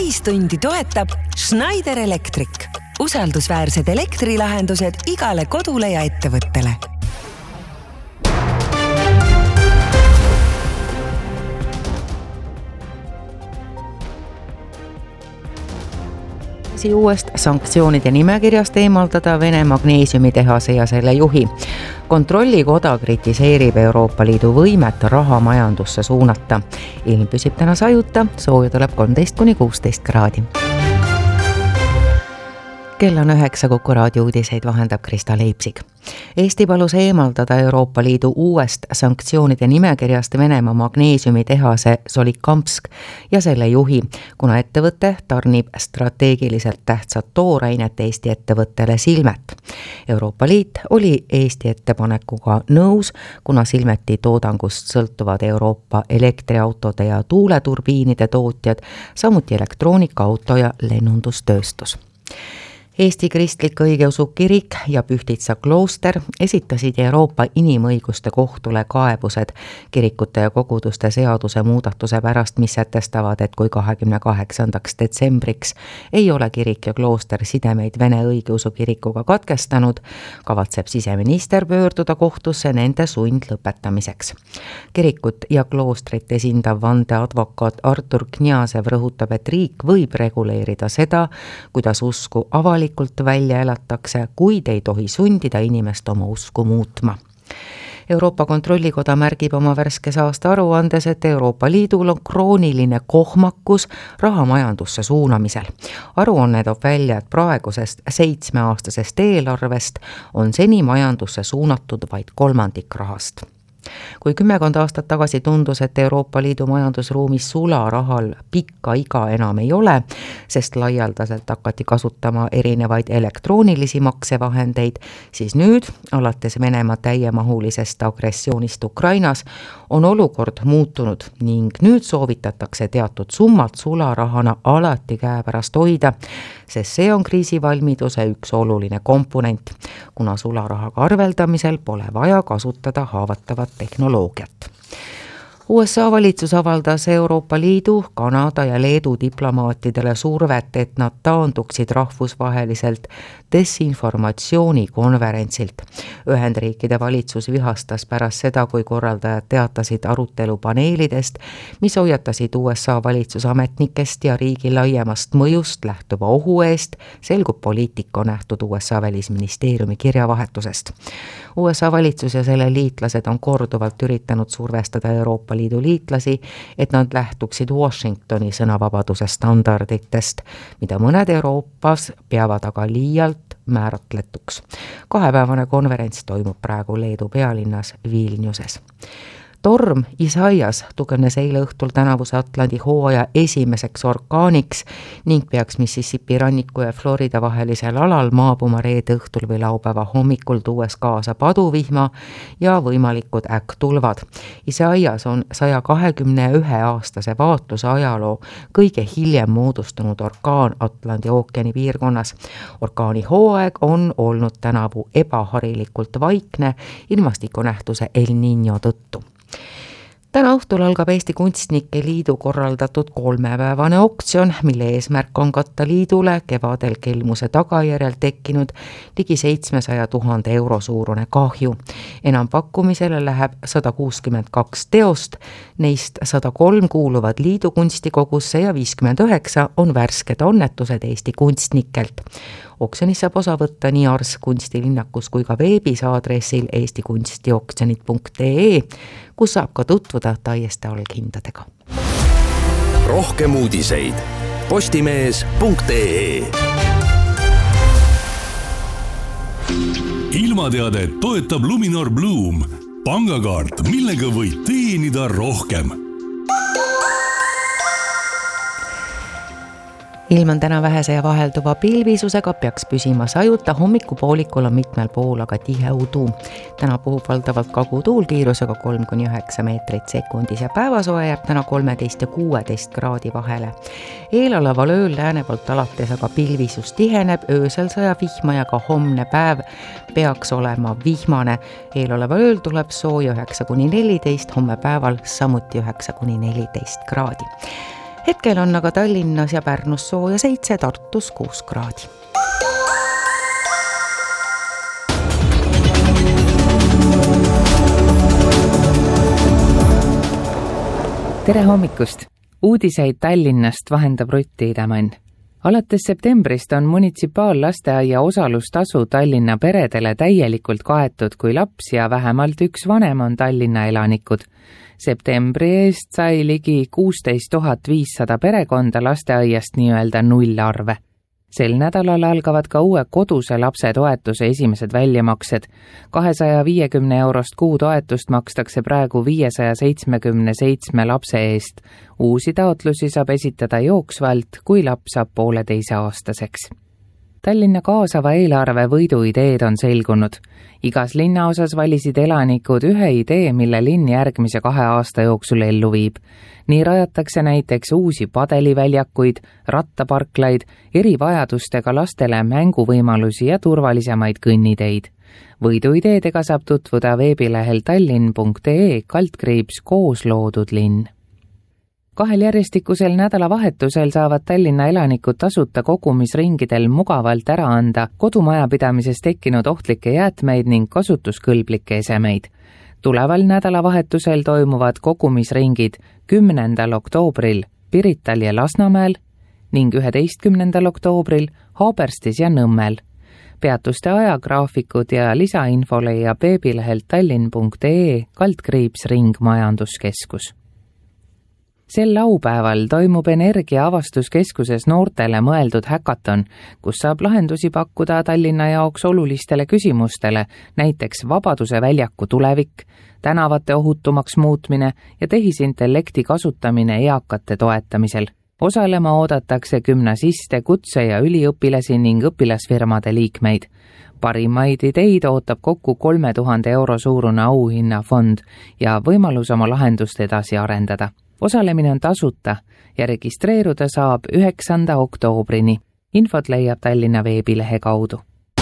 Täistundi toetab Schneider Electric. Usaldusväärsed elektrilahendused igale kodule ja ettevõttele. Uuest sanktsioonide nimekirjast eemaldada Vene magneesiumitehase ja selle juhi. Kontrollikoda kritiseerib Euroopa Liidu võimet raha majandusse suunata. Ilm püsib täna sajuta, sooja tuleb 13–16 kraadi. Kell on 9, Kuku raadio uudiseid vahendab Krista Leipsig. Eesti palus eemaldada Euroopa Liidu uuest sanktsioonide nimekirjast Venemaa magneesiumitehase Solikamsk ja selle juhi, kuna ettevõte tarnib strateegiliselt tähtsat toorainet Eesti ettevõttele Silmet. Euroopa Liit oli Eesti ettepanekuga nõus, kuna Silmeti toodangust sõltuvad Euroopa elektriautode ja tuuleturbiinide tootjad, samuti elektroonikaauto ja lennundustööstus. Eesti Kristlik Õigeusu Kirik ja Pühtitsa klooster esitasid Euroopa Inimõiguste Kohtule kaebused kirikute ja koguduste seaduse muudatuse pärast, mis sätestavad, et kui 28. detsembriks ei ole kirik ja klooster sidemeid Vene Õigeusu Kirikuga katkestanud, kavatseb siseminister pöörduda kohtusse nende sundlõpetamiseks. Kirikut ja kloostrit esindav vandeadvokaat Artur Kniasev rõhutab, et riik võib reguleerida seda, kuidas usku avalikult välja elatakse, kuid ei tohi sundida inimest oma usku muutma. Euroopa Kontrollikoda märgib oma värskes aasta aruandes, et Euroopa Liidul on krooniline kohmakus rahamajandusse suunamisel. Aruanne toob välja, et praegusest 7-aastasest eelarvest on seni majandusse suunatud vaid kolmandik rahast. Kui 10 aastat tagasi tundus, et Euroopa Liidu majandusruumis sularahal pikka iga enam ei ole, sest laialdaselt hakati kasutama erinevaid elektroonilisi maksevahendeid, siis nüüd, alates Venemaa täiemahulisest agressioonist Ukrainas, on olukord muutunud ning nüüd soovitatakse teatud summat sularahana alati käepärast hoida, sest see on kriisivalmiduse üks oluline komponent, kuna sularahaga arveldamisel pole vaja kasutada haavatavat tehnoloogiat. USA valitsus avaldas Euroopa Liidu, Kanada ja Leedu diplomaatidele survet, et nad taanduksid rahvusvaheliselt desinformatsioonikonverentsilt. Ühendriikide valitsus vihastas pärast seda, kui korraldajad teatasid arutelupaneelidest, mis hoiatasid USA valitsusametnikest ja riigi laiemast mõjust lähtuva ohu eest, selgub poliitika nähtud USA välisministeeriumi kirjavahetusest. USA valitsus ja selle liitlased on korduvalt üritanud survestada Euroopa Liidu liitlasi, et nad lähtuksid Washingtoni sõnavabaduse standarditest, mida mõned Euroopas peavad aga liialt määratletuks. 2-päevane konverents toimub praegu Leedu pealinnas Vilniuses. Torm Isaias tugevnes eile õhtul tänavuse Atlandi hooaja esimeseks orkaaniks ning peaks Mississippi ranniku ja Florida vahelisel alal maabuma reede õhtul või laupäeva hommikul, tuues kaasa paduvihma ja võimalikud äkktulvad. Isaias on 121-aastase vaatluse ajaloo kõige hiljem moodustunud orkaan Atlandi ookeani piirkonnas. Orkaani hooaeg on olnud tänavu ebaharilikult vaikne ilmastikunähtuse El Niño tõttu. Täna õhtul algab Eesti Kunstnike Liidu korraldatud 3-päevane oktsion, mille eesmärk on katta liidule kevadel kelmuse tagajärjel tekkinud ligi 700 000 euro suurune kahju. Enampakkumisele läheb 162 teost, neist 103 kuuluvad liidu kunstikogusse ja 59 on värsked annetused Eesti kunstnikelt. Oksjonis saab osa võtta nii Ars kunstilinnakus kui ka veebis aadressil eestikunstioksjonid.ee, kus saab ka tutvuda täieste alghindadega. Rohkem uudiseid postimees.ee. Ilmateade toetab Luminor Bloom, pangakaart, millega võid teenida rohkem. Ilm on täna vähese ja vahelduva pilvisusega, peaks püsima sajuta, hommikupoolikul on mitmel pool aga tihe udu. Täna puhub valdavalt kagutuul kiirusega 3–9 meetrit sekundis ja päevasoe jääb täna 13 ja 16 kraadi vahele. Eeloleval ööl lääne poolt alates aga pilvisus tiheneb, öösel sajab vihma ja ka homne päev peaks olema vihmane. Eeloleval ööl tuleb sooja 9–14, homme päeval samuti 9–14 kraadi. Hetkel on aga Tallinnas ja Pärnus sooja 7, Tartus 6 kraadi. Tere hommikust! Uudiseid Tallinnast vahendab Rutt Iidemann. Alates septembrist on munitsipaallasteaia osalustasu Tallinna peredele täielikult kaetud, kui laps ja vähemalt üks vanem on Tallinna elanikud. Septembri eest sai ligi 16 500 perekonda lasteaiast nii-öelda nullarve. Sel nädalal algavad ka uue koduse lapse toetuse esimesed väljamaksed. 250 eurost kuu toetust makstakse praegu 577 lapse eest. Uusi taotlusi saab esitada jooksvalt, kui laps saab 1,5-aastaseks. Tallinna kaasava eelarve võiduideed on selgunud. Igas linnaosas valisid elanikud ühe idee, mille linn järgmise 2 aasta jooksul ellu viib. Nii rajatakse näiteks uusi padeliväljakuid, rattaparklaid, erivajadustega lastele mänguvõimalusi ja turvalisemaid kõnniteid. Võiduideedega saab tutvuda veebilehel tallinn.ee/koos loodud linn. 2 järjestikusel nädalavahetusel saavad Tallinna elanikud tasuta kogumisringidel mugavalt ära anda kodumajapidamises tekkinud ohtlikke jäätmeid ning kasutuskõlblikke esemeid. Tuleval nädalavahetusel toimuvad kogumisringid 10. oktoobril Pirital ja Lasnamäel ning 11. oktoobril Haaberstis ja Nõmmel. Peatuste ajagraafikud ja lisainfo leiab veebilehelt tallinn.ee/ring majanduskeskus. Sel laupäeval toimub Energia-avastuskeskuses noortele mõeldud häkaton, kus saab lahendusi pakkuda Tallinna jaoks olulistele küsimustele, näiteks Vabaduse väljaku tulevik, tänavate ohutumaks muutmine ja tehisintellekti kasutamine eakate toetamisel. Osalema oodatakse gümnasiste, kutse- ja üliõpilasi ning õpilasfirmade liikmeid. Parimaid ideid ootab kokku 3000 euro suurune auhinnafond ja võimalus oma lahendust edasi arendada. Osalemine on tasuta ja registreeruda saab 9. oktoobrini. Infot leiab Tallinna veebilehe kaudu.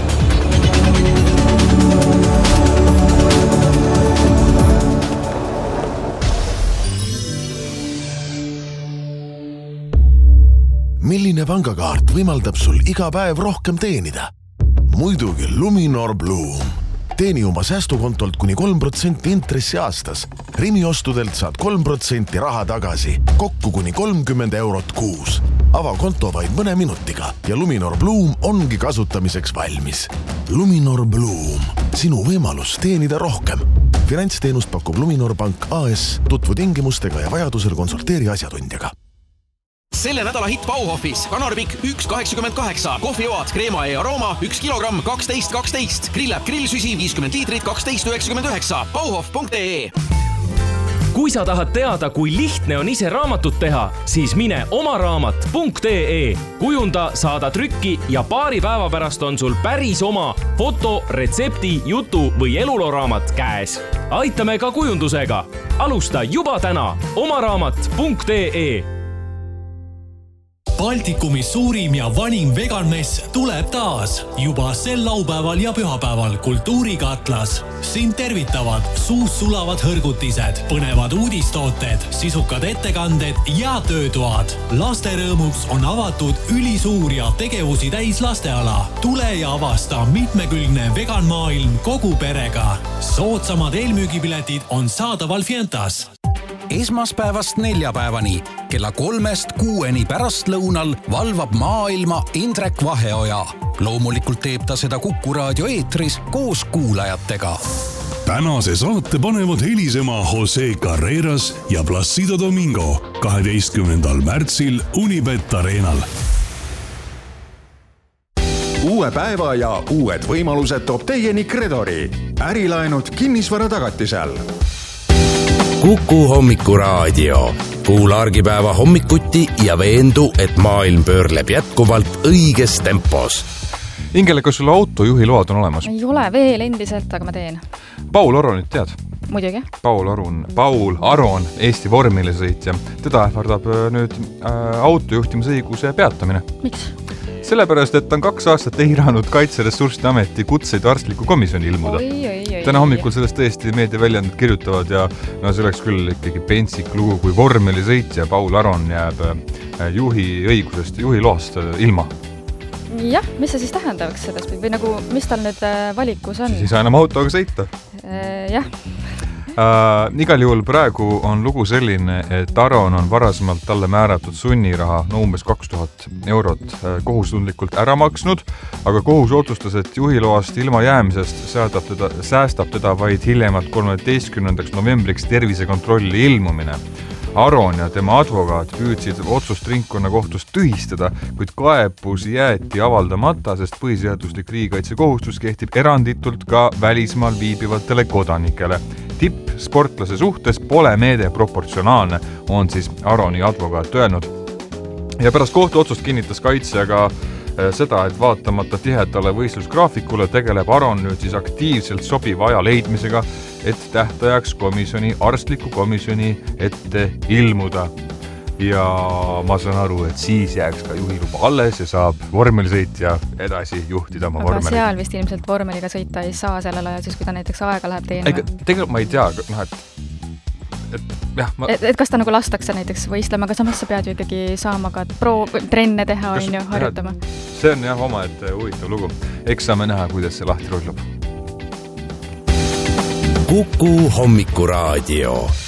Milline pangakaart võimaldab sul iga päev rohkem teenida? Muidugi Luminor Bloom. Teeni oma säästukontolt kuni 3% intressi aastas. Rimi ostudelt saad 3% raha tagasi, kokku kuni 30 eurot kuus. Ava konto vaid mõne minutiga ja Luminor Bloom ongi kasutamiseks valmis. Luminor Bloom, sinu võimalus teenida rohkem. Finantsteenust pakub Luminor Pank AS, tutvu tingimustega ja vajadusel konsulteeri asjatundjaga. Selle nädala hitt Bauhofis kanarpikk 1,88, kohvioad, kreema ja arooma 1 kilogramm 12,12, grillab grillsüsi 50 liitrit 12,99, bauhof.ee. Kui sa tahad teada, kui lihtne on ise raamatut teha, siis mine omaraamat.ee. Kujunda, saada trükki ja paari päeva pärast on sul päris oma foto, retsepti, jutu või eluloraamat käes. Aitame ka kujundusega. Alusta juba täna omaraamat.ee. Baltikumis suurim ja vanim veganmess tuleb taas. Juba sel laupäeval ja pühapäeval Kultuurikatlas. Sind tervitavad suus sulavad hõrgutised, põnevad uudistooted, sisukad ettekanded ja töötoad. Laste rõõmuks on avatud ülisuur ja tegevusi täis lasteala. Tule ja avasta mitmekülgne veganmaailm kogu perega. Soodsamad eelmüügipiletid on saadaval Fientas. Esmaspäevast neljapäevani kella 3-6 pärastlõunal valvab maailma Indrek Vaheoja. Loomulikult teeb ta seda Kuku raadio eetris koos kuulajatega. Tänase saate panevad helisema Jose Carreras ja Placido Domingo 12. märtsil Unibet Arenal. Uue päeva ja uued võimalused toob teieni Credori. Ärilaenud kinnisvara tagatisel. Kuku hommikuraadio. Kuula argipäeva hommikuti ja veendu, et maailm pöörleb jätkuvalt õiges tempos. Ingele, kas sul autojuhiload on olemas? Ei ole veel endiselt, aga ma teen. Paul Aronit tead? Muidugi. Paul Aron, Eesti vormilisõitja. Teda ähvardab nüüd autojuhtimisõiguse peatamine. Miks? Sellepärast, et on 2 aastat eiranud Kaitseressursside Ameti kutseid arstliku komisjoni ilmuda. täna hommikul sellest tõesti meediaväljandid kirjutavad ja no see oleks küll ikkagi pentsik lugu, kui vormelisõitja Paul Aron jääb juhi õigusest, juhi loast ilma. Jah, mis see siis tähendaks sellest või nagu, mis tal nüüd valikus on? Siis ei saa enam autoga sõita. Jah. Igal juhul praegu on lugu selline, et Aron on varasemalt talle määratud sunniraha umbes 2000 eurot kohustundlikult ära maksnud, aga kohus otsustas, et juhiloast ilma jäämisest säästab teda vaid hiljemalt 13. novembriks tervisekontrolli ilmumine. Aron ja tema advokaat püüdsid otsust ringkonnakohtust tühistada, kuid kaebus jäeti avaldamata, sest põhiseaduslik riigikaitsekohustus kehtib eranditult ka välismaal viibivatele kodanikele. Tippsportlase suhtes pole meede proportsionaalne, on siis Aroni advokaat öelnud. Ja pärast kohtuotsust kinnitas kaitsjaga seda, et vaatamata tihedale võistlusgraafikule tegeleb Aron nüüd siis aktiivselt sobiva aja leidmisega, et tähtajaks arstliku komisjoni ette ilmuda. Ja ma saan aru, et siis jääks ka juhiluba alles ja saab vormelisõitja edasi juhtida oma vormeli. Aga seal vist ilmselt vormeliga sõita ei saa sellel ajal, siis kui ta näiteks aega läheb teenima. Tegelikult ma ei tea, et kas ta nagu lastakse näiteks võistlema, aga samas sa pead ju ikkagi saama ka trenne teha, harjutama. See on jah oma, et huvitav lugu. Eks saame näha, kuidas see lahti rullub. Kuku Hommikuraadio.